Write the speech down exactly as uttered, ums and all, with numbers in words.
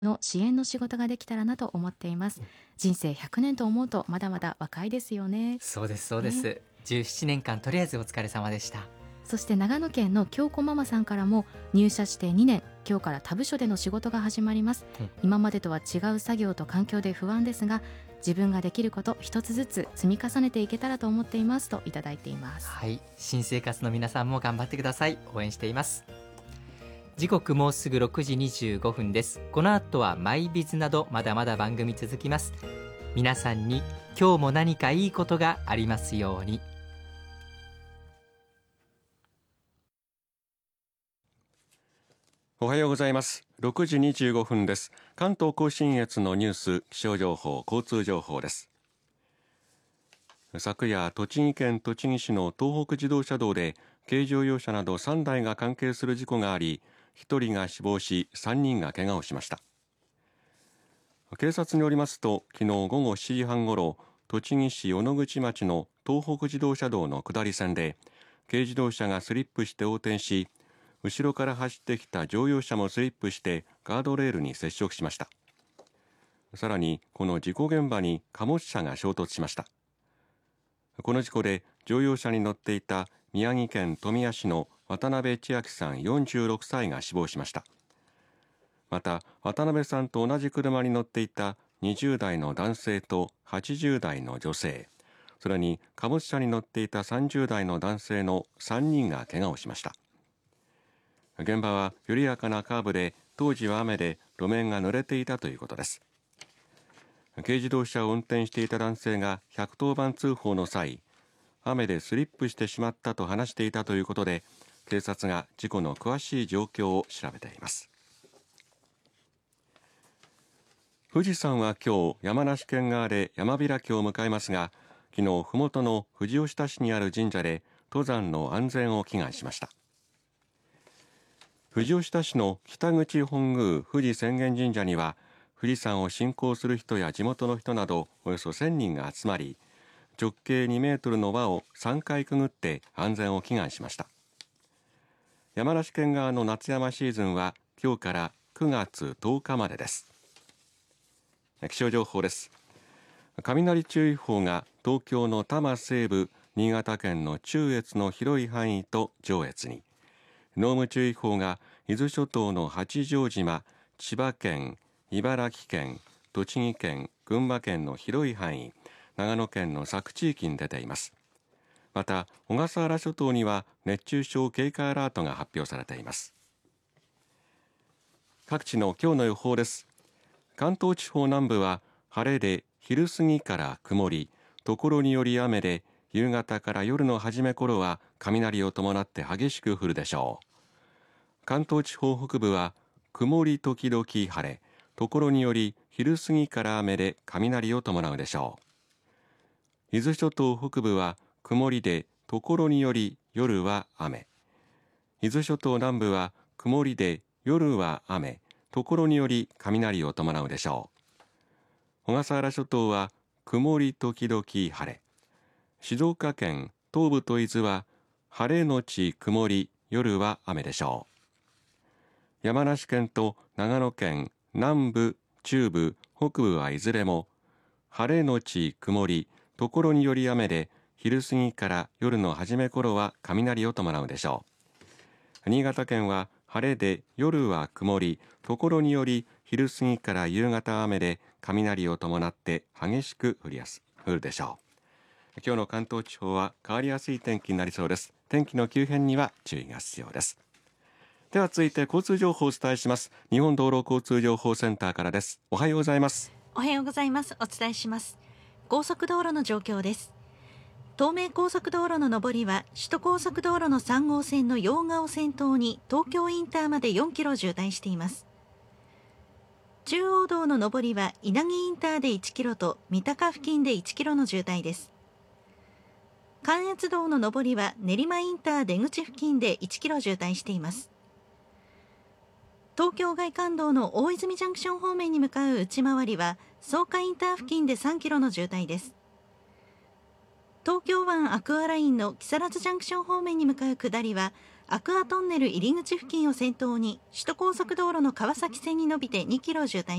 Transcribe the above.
の支援の仕事ができたらなと思っています。人生ひゃくねんと思うとまだまだ若いですよね。 そうですそうです、 ね、 じゅうななねんかんとりあえずお疲れ様でした。 そして長野県の京子ママさんからも、入社してにねん、今日から他部署での仕事が始まります、うん、今までとは違う作業と環境で不安ですが、自分ができること一つずつ積み重ねていけたらと思っていますといただいています。 はい、新生活の皆さんも頑張ってください。応援しています。時刻もうすぐろくじにじゅうごふんです。この後はマイビズなどまだまだ番組続きます。皆さんに今日も何かいいことがありますように。 おはようございます。ろくじにじゅうごふんです。関東甲信越のニュース、気象情報、交通情報です。昨夜、栃木県栃木市の東北自動車道で軽乗用車などさんだいが関係する事故があり、ひとりが死亡しさんにんが怪我をしました。警察によりますと、昨日午後しちじはんごろ、栃木市小野口町の東北自動車道の下り線で軽自動車がスリップして横転し、後ろから走ってきた乗用車もスリップしてガードレールに接触しました。さらにこの事故現場に貨物車が衝突しました。この事故で乗用車に乗っていた宮城県富谷市の渡辺千秋さんよんじゅうろくさいが死亡しました。また渡辺さんと同じ車に乗っていたにじゅうだいの男性とはちじゅうだいの女性、それに貨物車に乗っていたさんじゅうだいの男性のさんにんが怪我をしました。現場は緩やかなカーブで、当時は雨で路面が濡れていたということです。軽自動車を運転していた男性がひゃくとおばん通報の際、雨でスリップしてしまったと話していたということで、警察が事故の詳しい状況を調べています。富士山は今日山梨県側で山開きを迎えますが、昨日ふもとの富士吉田市にある神社で登山の安全を祈願しました。富士吉田市の北口本宮富士浅間神社には、富士山を信仰する人や地元の人などおよそせんにんが集まり、直径にメートルの輪をさんかいくぐって安全を祈願しました。山梨県側の夏山シーズンは今日からくがつとおかまでです。気象情報です。雷注意報が東京の多摩西部、新潟県の中越の広い範囲と上越に、濃霧注意報が伊豆諸島の八丈島、千葉県、茨城県、栃木県、群馬県の広い範囲、長野県の佐久地域に出ています。また小笠原諸島には熱中症警戒アラートが発表されています。各地の今日の予報です。関東地方南部は晴れで昼過ぎから曇り、ところにより雨で、夕方から夜の初め頃は雷を伴って激しく降るでしょう。関東地方北部は曇り時々晴れ、ところにより昼過ぎから雨で雷を伴うでしょう。伊豆諸島北部は曇りで、ところにより夜は雨。伊豆諸島南部は曇りで、夜は雨、ところにより雷を伴うでしょう。小笠原諸島は曇り時々晴れ。静岡県東部と伊豆は晴れのち曇り、夜は雨でしょう。山梨県と長野県南部、中部、北部はいずれも晴れのち曇り、ところにより雨で、昼過ぎから夜の初め頃は雷を伴うでしょう。新潟県は晴れで夜は曇り、ところにより昼過ぎから夕方雨で雷を伴って激しく降りやす降るでしょう。今日の関東地方は変わりやすい天気になりそうです。天気の急変には注意が必要です。では続いて交通情報をお伝えします。日本道路交通情報センターからです。おはようございます。 おはようございます。お伝えします。高速道路の状況です。東名高速道路の上りは首都高速道路のさんごうせんの用賀を先頭に東京インターまでよんキロ渋滞しています。中央道の上りは稲城インターでいちキロと三鷹付近でいちキロの渋滞です。関越道の上りは練馬インター出口付近でいちキロ渋滞しています。東京外環道の大泉ジャンクション方面に向かう内回りは草加インター付近でさんキロの渋滞です。東京湾アクアラインの木更津ジャンクション方面に向かう下りはアクアトンネル入り口付近を先頭に首都高速道路の川崎線に伸びてにキロ渋滞